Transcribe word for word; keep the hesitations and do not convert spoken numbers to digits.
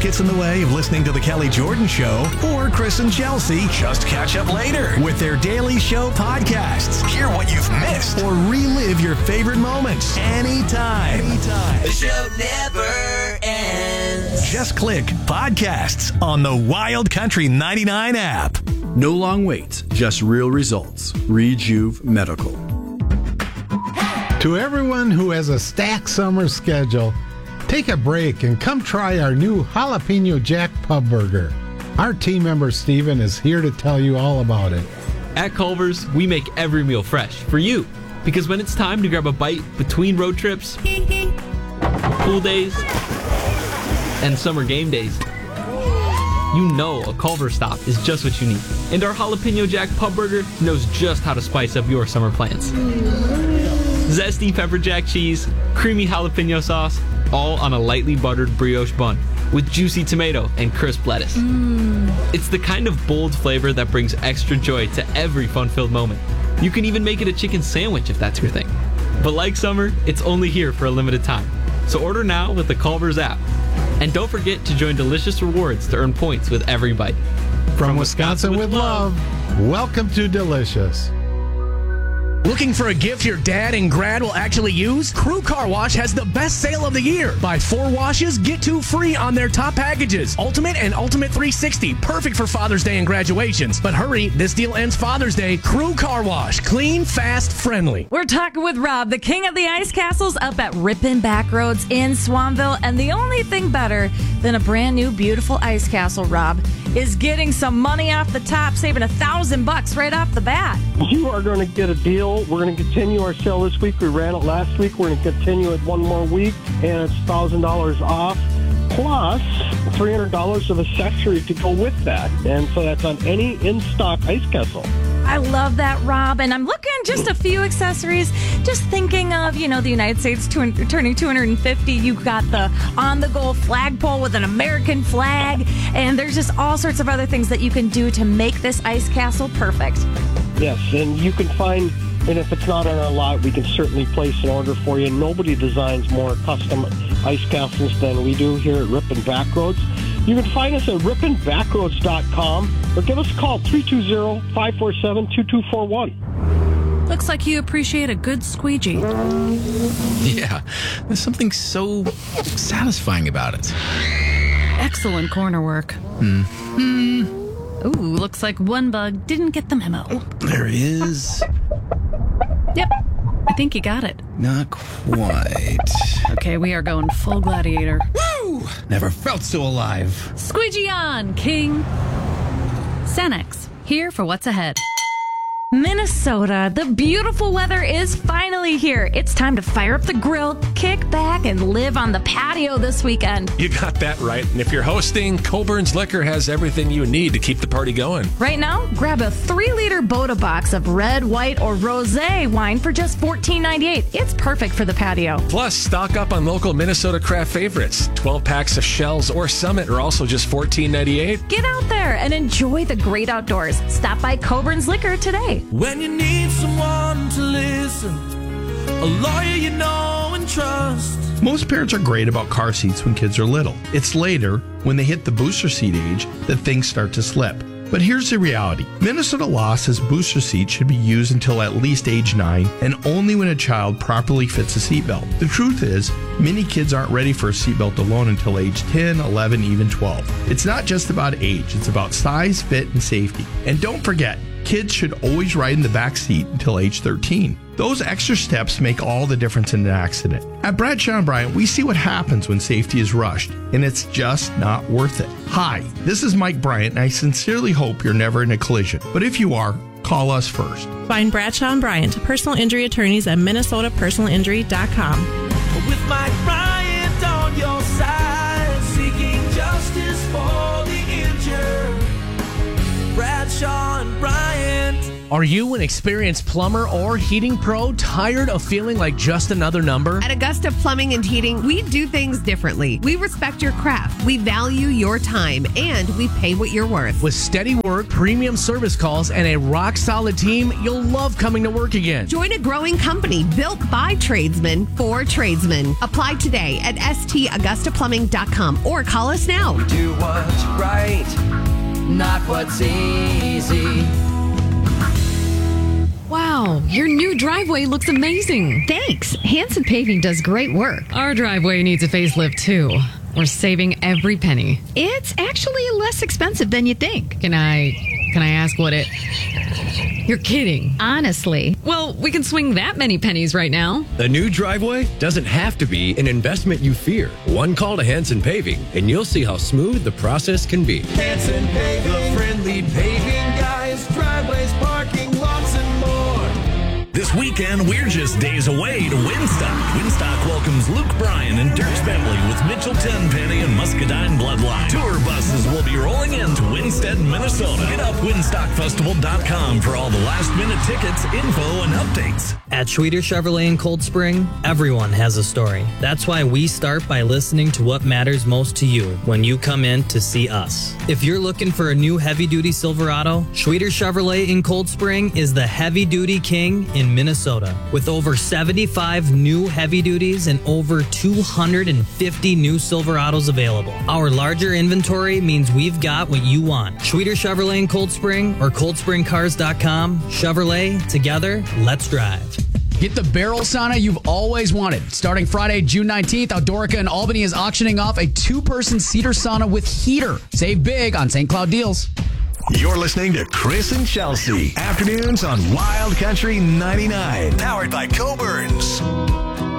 gets in the way of listening to The Kelly Jordan Show or Chris and Chelsea just catch up later with their daily show podcasts. Hear what you've missed or relive your favorite moments anytime. Anytime. The show never ends. Just click podcasts on the Wild Country ninety-nine app. No long waits, just real results. Rejuve Medical. To everyone who has a stacked summer schedule, take a break and come try our new Jalapeno Jack Pub Burger. Our team member Steven is here to tell you all about it. At Culver's, we make every meal fresh for you. Because when it's time to grab a bite between road trips, pool days, and summer game days, you know a Culver's stop is just what you need. And our Jalapeno Jack Pub Burger knows just how to spice up your summer plans. Zesty pepper jack cheese, creamy jalapeno sauce, all on a lightly buttered brioche bun with juicy tomato and crisp lettuce. Mm. It's the kind of bold flavor that brings extra joy to every fun-filled moment. You can even make it a chicken sandwich if that's your thing. But like summer, it's only here for a limited time. So order now with the Culver's app. And don't forget to join Delicious Rewards to earn points with every bite. From, From Wisconsin, Wisconsin with love, love, welcome to Delicious. Looking for a gift your dad and grad will actually use? Crew Car Wash has the best sale of the year. Buy four washes, get two free on their top packages. Ultimate and Ultimate three sixty, perfect for Father's Day and graduations. But hurry, this deal ends Father's Day. Crew Car Wash, clean, fast, friendly. We're talking with Rob, the king of the ice castles, up at Ripon Backroads in Swanville. And the only thing better than a brand new, beautiful ice castle, Rob, is getting some money off the top, saving a thousand bucks right off the bat. You are going to get a deal. We're going to continue our sale this week. We ran it last week. We're going to continue it one more week, and it's one thousand dollars off, plus three hundred dollars of accessories to go with that. And so that's on any in-stock ice castle. I love that, Rob. And I'm looking at just a few accessories. Just thinking of, you know, the United States turning two hundred fifty. You've got the on-the-go flagpole with an American flag. And there's just all sorts of other things that you can do to make this ice castle perfect. Yes, and you can find, and if it's not on our lot, we can certainly place an order for you. Nobody designs more custom ice castles than we do here at Ripon Backroads. You can find us at ripon backroads dot com or give us a call, three two zero, five four seven, two two four one. Looks like you appreciate a good squeegee. Yeah, there's something so satisfying about it. Excellent corner work. Mm-hmm. Ooh, looks like one bug didn't get the memo. Oh, there is. Yep, I think you got it. Not quite. Okay, we are going full gladiator. Woo! Never felt so alive. Squeegee on, King. Sanex, here for what's ahead. Minnesota, the beautiful weather is finally here. It's time to fire up the grill, kick back, and live on the patio this weekend. You got that right. And if you're hosting, Colburn's Liquor has everything you need to keep the party going. Right now, grab a three-liter Boda box of red, white, or rosé wine for just fourteen ninety-eight. It's perfect for the patio. Plus, stock up on local Minnesota craft favorites. twelve packs of Shells or Summit are also just fourteen ninety-eight. Get out there and enjoy the great outdoors. Stop by Colburn's Liquor today. When you need someone to listen, a lawyer you know and trust. Most parents are great about car seats when kids are little. It's later, when they hit the booster seat age, that things start to slip. But here's the reality. Minnesota law says booster seats should be used until at least age nine and only when a child properly fits a seatbelt. The truth is, many kids aren't ready for a seatbelt alone until age ten, eleven, even twelve. It's not just about age, it's about size, fit, and safety. And don't forget, kids should always ride in the back seat until age thirteen. Those extra steps make all the difference in an accident. At Bradshaw and Bryant, we see what happens when safety is rushed, and it's just not worth it. Hi, this is Mike Bryant, and I sincerely hope you're never in a collision. But if you are, call us first. Find Bradshaw and Bryant, personal injury attorneys at minnesota personal injury dot com. With Mike Bryant on your side, seeking justice for the injured. Bradshaw and Bryant. Are you an experienced plumber or heating pro tired of feeling like just another number? At Augusta Plumbing and Heating, we do things differently. We respect your craft, we value your time, and we pay what you're worth. With steady work, premium service calls, and a rock-solid team, you'll love coming to work again. Join a growing company built by tradesmen for tradesmen. Apply today at s t augusta plumbing dot com or call us now. We do what's right, not what's easy. Wow, your new driveway looks amazing. Thanks. Hanson Paving does great work. Our driveway needs a facelift too. We're saving every penny. It's actually less expensive than you think. Can I can I ask what it You're kidding. Honestly. Well, we can swing that many pennies right now. The new driveway doesn't have to be an investment you fear. One call to Hanson Paving, and you'll see how smooth the process can be. Hanson Paving, the friendly paving guys, driveways, parking lots, and more. This weekend, we're just days away to Winstock. Winstock welcomes Luke Bryan and Dirk Bentley with Mitchell Tenpenny and Muscadine Bloodline. Tour buses will be rolling into Winstead, Minnesota. Hit up winstock festival dot com for all the last-minute tickets, info, and updates. At Schweeder Chevrolet in Cold Spring, everyone has a story. That's why we start by listening to what matters most to you when you come in to see us. If you're looking for a new heavy-duty Silverado, Schweeder Chevrolet in Cold Spring is the heavy-duty king in Minnesota. With over seventy-five new heavy duties and over two hundred fifty new Silverados available. Our larger inventory means we've got what you want. Schweeder Chevrolet in Cold Spring or cold spring cars dot com. Chevrolet, together, let's drive. Get the barrel sauna you've always wanted. Starting Friday, June nineteenth, Outdoorica in Albany is auctioning off a two-person cedar sauna with heater. Save big on Saint Cloud deals. You're listening to Chris and Chelsea. Afternoons on Wild Country ninety-nine. Powered by Coburns.